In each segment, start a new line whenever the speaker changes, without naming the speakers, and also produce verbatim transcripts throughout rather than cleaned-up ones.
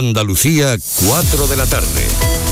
Andalucía, cuatro de la tarde.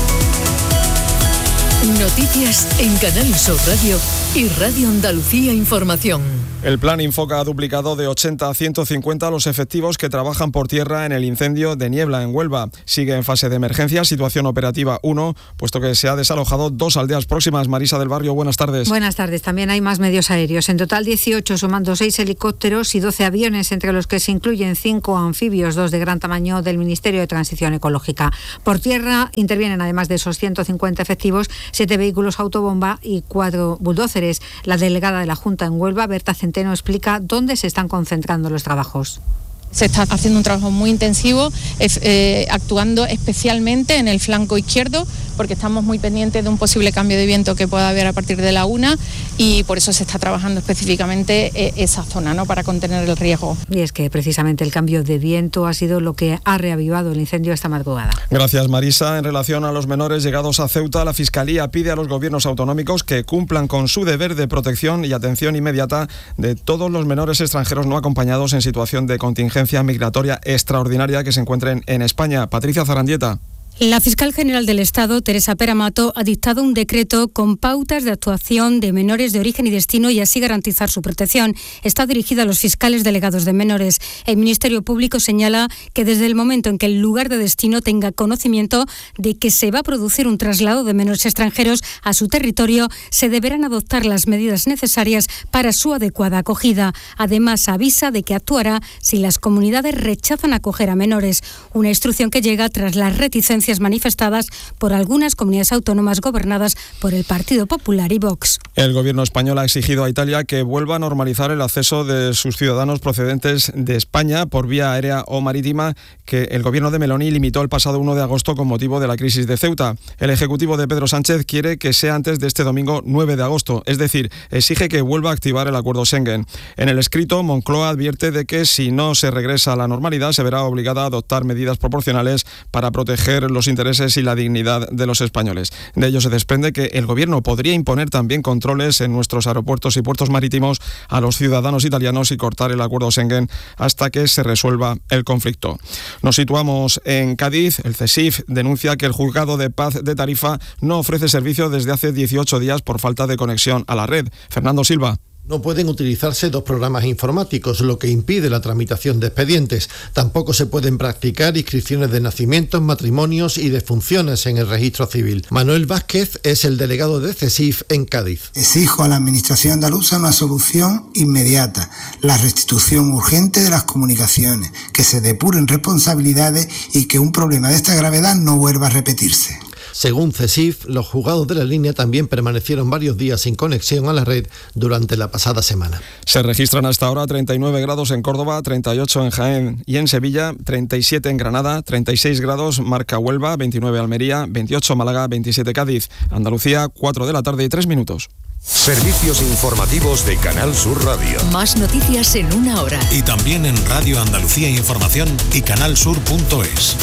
Noticias en Canal Sur Radio y Radio Andalucía Información.
El plan Infoca ha duplicado de ochenta a ciento cincuenta los efectivos que trabajan por tierra en el incendio de Niebla, en Huelva. Sigue en fase de emergencia, situación operativa uno, puesto que se ha desalojado dos aldeas próximas. Marisa del Barrio, buenas tardes.
Buenas tardes. También hay más medios aéreos. En total dieciocho, sumando seis helicópteros y doce aviones, entre los que se incluyen cinco anfibios, dos de gran tamaño del Ministerio de Transición Ecológica. Por tierra intervienen, además de esos ciento cincuenta efectivos, siete vehículos autobomba y cuatro bulldóceres. La delegada de la Junta en Huelva, Berta Centeno, explica dónde se están concentrando los trabajos.
Se está haciendo un trabajo muy intensivo, eh, actuando especialmente en el flanco izquierdo, porque estamos muy pendientes de un posible cambio de viento que pueda haber a partir de la una, y por eso se está trabajando específicamente eh, esa zona, ¿no?, para contener el riesgo.
Y es que precisamente el cambio de viento ha sido lo que ha reavivado el incendio esta madrugada.
Gracias, Marisa. En relación a los menores llegados a Ceuta, la Fiscalía pide a los gobiernos autonómicos que cumplan con su deber de protección y atención inmediata de todos los menores extranjeros no acompañados en situación de contingencia migratoria extraordinaria que se encuentren en España. Patricia Zarandieta.
La fiscal general del Estado, Teresa Peramato, ha dictado un decreto con pautas de actuación de menores de origen y destino y así garantizar su protección. Está dirigida a los fiscales delegados de menores. El Ministerio Público señala que desde el momento en que el lugar de destino tenga conocimiento de que se va a producir un traslado de menores extranjeros a su territorio, se deberán adoptar las medidas necesarias para su adecuada acogida. Además, avisa de que actuará si las comunidades rechazan acoger a menores. Una instrucción que llega tras las reticencias manifestadas por algunas comunidades autónomas gobernadas por el Partido Popular y Vox.
El gobierno español ha exigido a Italia que vuelva a normalizar el acceso de sus ciudadanos procedentes de España por vía aérea o marítima, que el gobierno de Meloni limitó el pasado uno de agosto con motivo de la crisis de Ceuta. El ejecutivo de Pedro Sánchez quiere que sea antes de este domingo nueve de agosto, es decir, exige que vuelva a activar el acuerdo Schengen. En el escrito, Moncloa advierte de que si no se regresa a la normalidad, se verá obligada a adoptar medidas proporcionales para proteger los intereses y la dignidad de los españoles. De ello se desprende que el gobierno podría imponer también controles en nuestros aeropuertos y puertos marítimos a los ciudadanos italianos y cortar el acuerdo Schengen hasta que se resuelva el conflicto. Nos situamos en Cádiz. El CESIF denuncia que el juzgado de paz de Tarifa no ofrece servicio desde hace dieciocho días por falta de conexión a la red. Fernando Silva.
No pueden utilizarse dos programas informáticos, lo que impide la tramitación de expedientes. Tampoco se pueden practicar inscripciones de nacimientos, matrimonios y defunciones en el registro civil. Manuel Vázquez es el delegado de CESIF en Cádiz.
Exijo a la Administración andaluza una solución inmediata, la restitución urgente de las comunicaciones, que se depuren responsabilidades y que un problema de esta gravedad no vuelva a repetirse.
Según CESIF, los juzgados de la línea también permanecieron varios días sin conexión a la red durante la pasada semana.
Se registran hasta ahora treinta y nueve grados en Córdoba, treinta y ocho en Jaén y en Sevilla, treinta y siete en Granada, treinta y seis grados marca Huelva, veintinueve Almería, veintiocho Málaga, veintisiete Cádiz. Andalucía, cuatro de la tarde y tres minutos.
Servicios informativos de Canal Sur Radio.
Más noticias en una hora.
Y también en Radio Andalucía Información y canalsur punto es.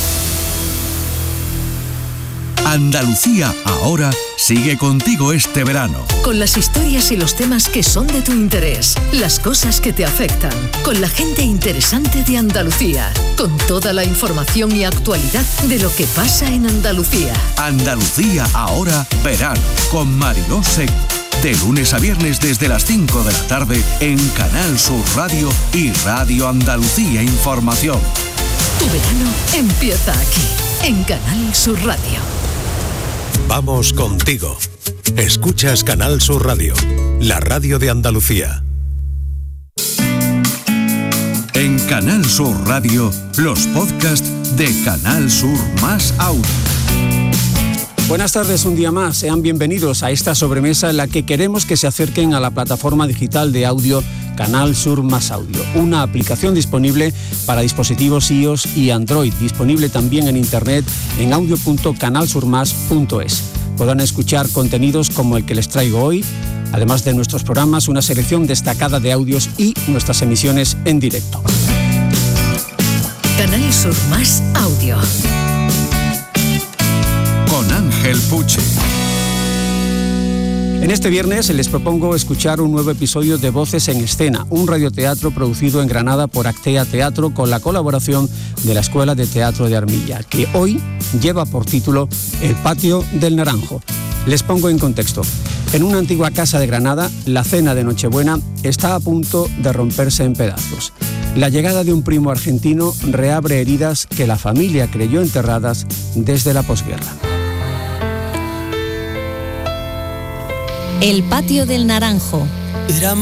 Andalucía Ahora sigue contigo este verano.
Con las historias y los temas que son de tu interés, las cosas que te afectan, con la gente interesante de Andalucía, con toda la información y actualidad de lo que pasa en Andalucía.
Andalucía Ahora Verano, con Mariló Seco. De lunes a viernes desde las cinco de la tarde en Canal Sur Radio y Radio Andalucía Información.
Tu verano empieza aquí, en Canal Sur Radio.
Vamos contigo. Escuchas Canal Sur Radio, la radio de Andalucía.
En Canal Sur Radio, los podcasts de Canal Sur Más Audio.
Buenas tardes, un día más. Sean bienvenidos a esta sobremesa en la que queremos que se acerquen a la plataforma digital de audio Canal Sur Más Audio, una aplicación disponible para dispositivos iOS y Android, disponible también en internet en audio punto canal sur más punto es. Podrán escuchar contenidos como el que les traigo hoy, además de nuestros programas, una selección destacada de audios y nuestras emisiones en directo.
Canal Sur Más Audio.
Con Ángel Puche.
En este viernes les propongo escuchar un nuevo episodio de Voces en Escena, un radioteatro producido en Granada por Actea Teatro con la colaboración de la Escuela de Teatro de Armilla, que hoy lleva por título El Patio del Naranjo. Les pongo en contexto. En una antigua casa de Granada, la cena de Nochebuena está a punto de romperse en pedazos. La llegada de un primo argentino reabre heridas que la familia creyó enterradas desde la posguerra.
El Patio del Naranjo.